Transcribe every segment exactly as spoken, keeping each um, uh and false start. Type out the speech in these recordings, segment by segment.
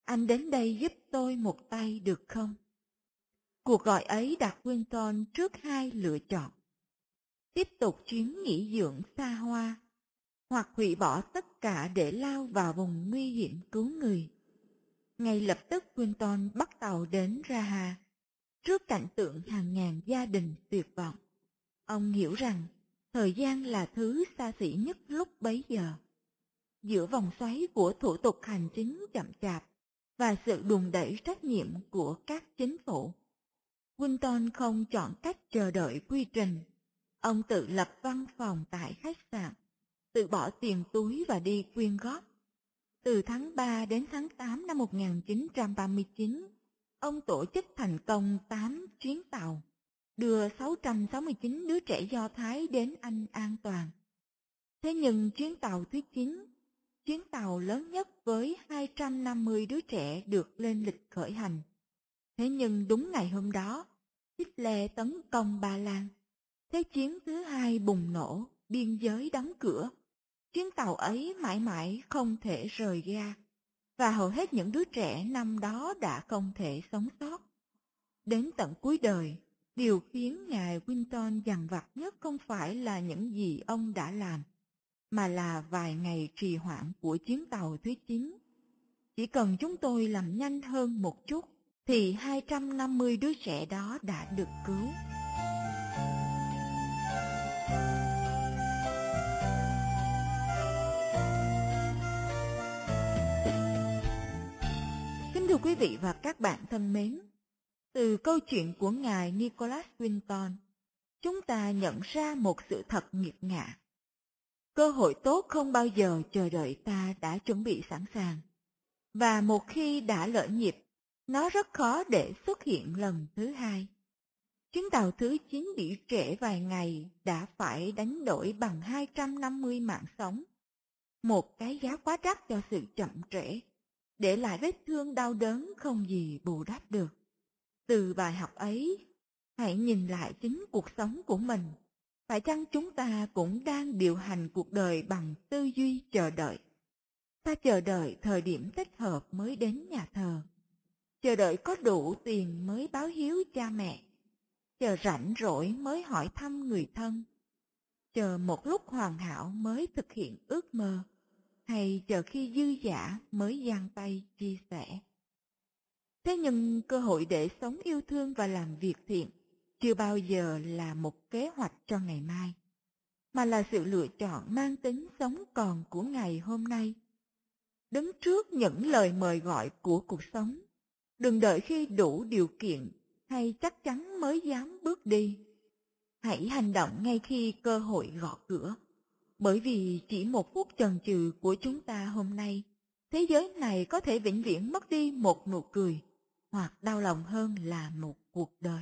anh đến đây giúp tôi một tay được không? Cuộc gọi ấy đặt Winton trước hai lựa chọn. Tiếp tục chuyến nghỉ dưỡng xa hoa, hoặc hủy bỏ tất cả để lao vào vùng nguy hiểm cứu người. Ngay lập tức Winton bắt tàu đến Raha. Trước cảnh tượng hàng ngàn gia đình tuyệt vọng, ông hiểu rằng thời gian là thứ xa xỉ nhất lúc bấy giờ. Giữa vòng xoáy của thủ tục hành chính chậm chạp và sự đùn đẩy trách nhiệm của các chính phủ, Winton không chọn cách chờ đợi quy trình. Ông tự lập văn phòng tại khách sạn, tự bỏ tiền túi và đi quyên góp. Từ tháng ba đến tháng tám năm một nghìn chín trăm ba mươi chín, ông tổ chức thành công tám chuyến tàu, đưa sáu trăm sáu mươi chín đứa trẻ Do Thái đến Anh an toàn. Thế nhưng chuyến tàu thứ chín, chuyến tàu lớn nhất với hai trăm năm mươi đứa trẻ được lên lịch khởi hành. Thế nhưng đúng ngày hôm đó, Hitler tấn công Ba Lan. Thế chiến thứ hai bùng nổ, biên giới đóng cửa. Chuyến tàu ấy mãi mãi không thể rời ga, và hầu hết những đứa trẻ năm đó đã không thể sống sót. Đến tận cuối đời, điều khiến ngài Winton dằn vặt nhất không phải là những gì ông đã làm, mà là vài ngày trì hoãn của chuyến tàu thứ chín. Chỉ cần chúng tôi làm nhanh hơn một chút, thì hai trăm năm mươi đứa trẻ đó đã được cứu. Kính thưa quý vị và các bạn thân mến, từ câu chuyện của ngài Nicholas Winton, chúng ta nhận ra một sự thật nghiệt ngã. Cơ hội tốt không bao giờ chờ đợi ta đã chuẩn bị sẵn sàng. Và một khi đã lỡ nhịp, nó rất khó để xuất hiện lần thứ hai. Chuyến tàu thứ chín bị trễ vài ngày đã phải đánh đổi bằng hai trăm năm mươi mạng sống. Một cái giá quá đắt cho sự chậm trễ, để lại vết thương đau đớn không gì bù đắp được. Từ bài học ấy, hãy nhìn lại chính cuộc sống của mình. Phải chăng chúng ta cũng đang điều hành cuộc đời bằng tư duy chờ đợi? Ta chờ đợi thời điểm thích hợp mới đến nhà thờ, chờ đợi có đủ tiền mới báo hiếu cha mẹ, chờ rảnh rỗi mới hỏi thăm người thân, chờ một lúc hoàn hảo mới thực hiện ước mơ, hay chờ khi dư dả mới giang tay chia sẻ. Thế nhưng cơ hội để sống yêu thương và làm việc thiện chưa bao giờ là một kế hoạch cho ngày mai, mà là sự lựa chọn mang tính sống còn của ngày hôm nay. Đứng trước những lời mời gọi của cuộc sống, đừng đợi khi đủ điều kiện hay chắc chắn mới dám bước đi. Hãy hành động ngay khi cơ hội gõ cửa, bởi vì chỉ một phút chần chừ của chúng ta hôm nay, thế giới này có thể vĩnh viễn mất đi một nụ cười, hoặc đau lòng hơn là một cuộc đời.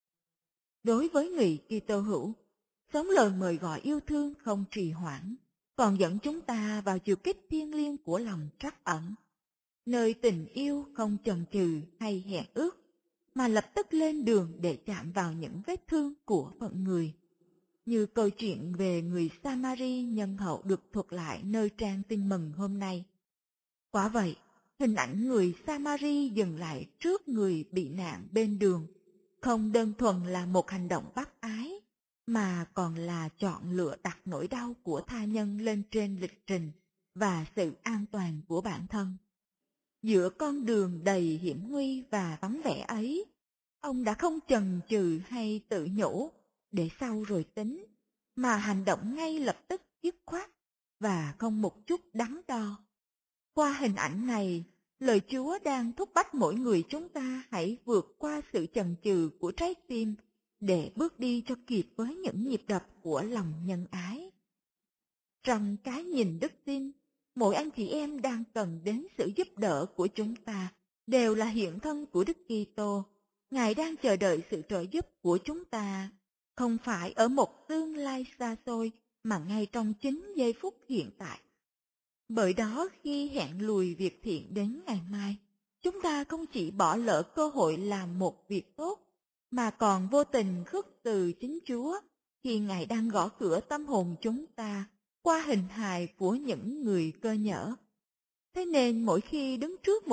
Đối với người Kitô hữu, sống lời mời gọi yêu thương không trì hoãn, còn dẫn chúng ta vào chiều kích thiêng liêng của lòng trắc ẩn, nơi tình yêu không chần chừ hay hẹn ước, mà lập tức lên đường để chạm vào những vết thương của phận người. Như câu chuyện về người Samari nhân hậu được thuật lại nơi trang tin mừng hôm nay. Quả vậy, hình ảnh người Samari dừng lại trước người bị nạn bên đường, không đơn thuần là một hành động bác ái, mà còn là chọn lựa đặt nỗi đau của tha nhân lên trên lịch trình và sự an toàn của bản thân. Giữa con đường đầy hiểm nguy và vắng vẻ ấy, ông đã không chần chừ hay tự nhủ để sau rồi tính, mà hành động ngay lập tức dứt khoát và không một chút đắn đo. Qua hình ảnh này, lời Chúa đang thúc bách mỗi người chúng ta hãy vượt qua sự chần chừ của trái tim để bước đi cho kịp với những nhịp đập của lòng nhân ái. Trong cái nhìn đức tin, mỗi anh chị em đang cần đến sự giúp đỡ của chúng ta đều là hiện thân của Đức Kitô. Ngài đang chờ đợi sự trợ giúp của chúng ta, không phải ở một tương lai xa xôi, mà ngay trong chính giây phút hiện tại. Bởi đó, khi hẹn lùi việc thiện đến ngày mai, chúng ta không chỉ bỏ lỡ cơ hội làm một việc tốt, mà còn vô tình khước từ chính Chúa khi Ngài đang gõ cửa tâm hồn chúng ta qua hình hài của những người cơ nhỡ. Thế nên mỗi khi đứng trước một